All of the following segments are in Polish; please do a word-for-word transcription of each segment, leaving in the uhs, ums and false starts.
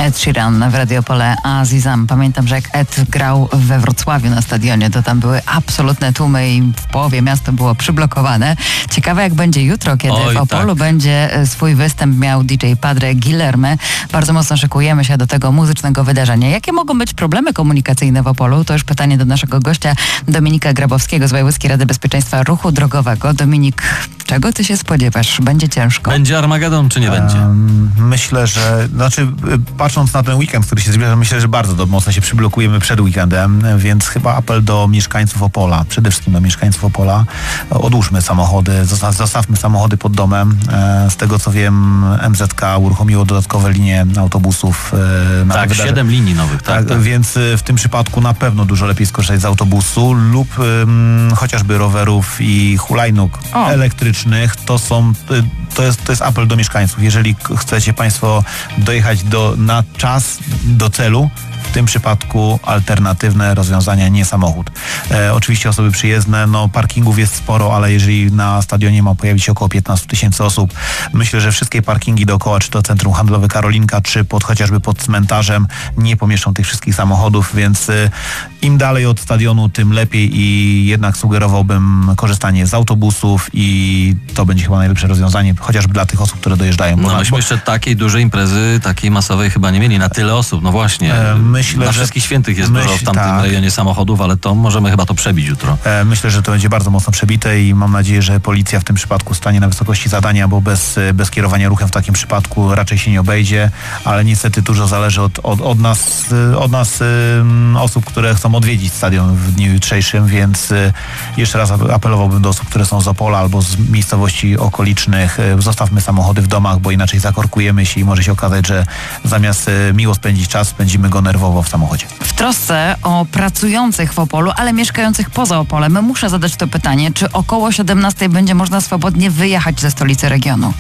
Ed Sheeran w Radiopole Azizam. Pamiętam, że jak Ed grał we Wrocławiu na stadionie, to tam były absolutne tłumy i w połowie miasto było przyblokowane. Ciekawe jak będzie jutro, kiedy Oj, w Opolu tak. będzie swój występ miał D J Padre Guilherme. Bardzo mocno szykujemy się do tego muzycznego wydarzenia. Jakie mogą być problemy komunikacyjne w Opolu? To już pytanie do naszego gościa Dominika Grabowskiego z Wojewódzkiej Rady Bezpieczeństwa Ruchu Drogowego. Dominik, czego ty się spodziewasz? Będzie ciężko? Będzie Armagedon, czy nie będzie? Um, myślę, że, znaczy patrząc na ten weekend, który się zbliża, myślę, że bardzo do, mocno się przyblokujemy przed weekendem, więc chyba apel do mieszkańców Opola, przede wszystkim do mieszkańców Opola. Odłóżmy samochody, zostaw, zostawmy samochody pod domem. E, z tego co wiem, M Z K uruchomiło dodatkowe linie autobusów. E, na Tak, wydarzy- siedem linii nowych. Tak, Tak, tak. więc y, w tym przypadku na pewno dużo lepiej skorzystać z autobusu lub ym, chociażby rowerów i hulajnóg O. elektrycznych. To są, y, to jest, to jest apel do mieszkańców. Jeżeli k- chcecie Państwo dojechać do, na czas do celu, w tym przypadku alternatywne rozwiązania, nie samochód. E, oczywiście osoby przyjezdne, no parkingów jest sporo, ale jeżeli na stadionie ma pojawić się około piętnaście tysięcy osób, myślę, że wszystkie parkingi dookoła, czy to Centrum Handlowe Karolinka, czy pod, chociażby pod cmentarzem, nie pomieszczą tych wszystkich samochodów, więc y, im dalej od stadionu, tym lepiej i jednak sugerowałbym korzystanie z autobusów i to będzie chyba najlepsze rozwiązanie, chociażby dla tych osób, które dojeżdżają. Bo No na- myśmy jeszcze takiej dużej imprezy, takiej masowej chyba nie mieli na tyle osób. No właśnie. E, myślę, na że- wszystkich świętych jest myśl- dużo w tamtym tak. rejonie samochodów, ale to możemy chyba to przebić jutro. E, Myślę, że to będzie bardzo mocno przebite i mam nadzieję, że policja w tym przypadku stanie na wysokości zadania, bo bez, bez kierowania ruchem w takim przypadku raczej się nie obejdzie, ale niestety dużo zależy od, od, od nas, y, od nas y, osób, które chcą odwiedzić stadion w dniu jutrzejszym, więc y, jeszcze raz apelowałbym do osób, które są z Opola albo z miejscowości okolicznych. Y, Zostawmy samochody w domach, bo inaczej zakorkujemy się i może się okazać, że zamiast y, miło spędzić czas, spędzimy go nerwowo w samochodzie. W trosce o pracujących w Opolu, ale mieszkających poza Opolem, muszę zadać to pytanie, czy około siedemnastej będzie można swobodnie wyjechać ze stolicy regionu?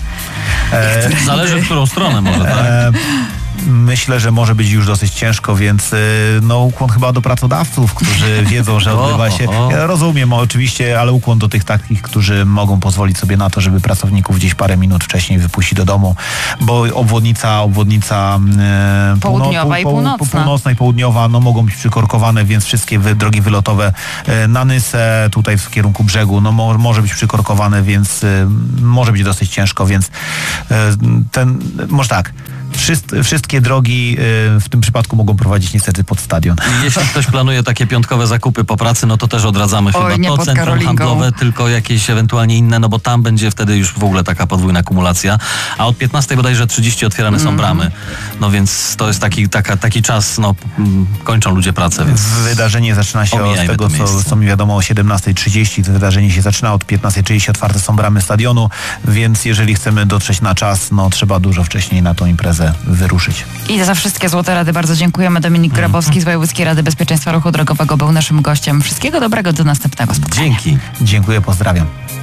E, Zależy w którą stronę może, tak? E, Myślę, że może być już dosyć ciężko, więc y, no ukłon chyba do pracodawców, którzy wiedzą, że odbywa się. O, o. Ja rozumiem oczywiście, ale ukłon do tych takich, którzy mogą pozwolić sobie na to, żeby pracowników gdzieś parę minut wcześniej wypuścić do domu, bo obwodnica, obwodnica y, Południowa i północna. północna i południowa, no mogą być przykorkowane, więc wszystkie wy, drogi wylotowe y, na Nysę, tutaj w kierunku brzegu, no mo, może być przykorkowane, więc y, może być dosyć ciężko, więc y, ten, może tak. Wszyst, wszystkie drogi y, w tym przypadku mogą prowadzić niestety pod stadion. Jeśli ktoś planuje takie piątkowe zakupy po pracy, no to też odradzamy Oj, chyba nie to pod centrum Karolinką. handlowe, tylko jakieś ewentualnie inne, no bo tam będzie wtedy już w ogóle taka podwójna kumulacja. A od piętnastej bodajże trzydzieści otwierane są bramy. No więc to jest taki, taka, taki czas, no mm, kończą ludzie pracę, więc Wydarzenie zaczyna się od Omijajmy tego, to co, miejsce. co mi wiadomo, o siedemnastej trzydzieści. To wydarzenie się zaczyna od piętnastej trzydzieści, otwarte są bramy stadionu, więc jeżeli chcemy dotrzeć na czas, no trzeba dużo wcześniej na tą imprezę wyruszyć. I za wszystkie złote rady bardzo dziękujemy. Dominik Grabowski z Wojewódzkiej Rady Bezpieczeństwa Ruchu Drogowego był naszym gościem. Wszystkiego dobrego, do następnego spotkania. dzięki. Dziękuję, pozdrawiam.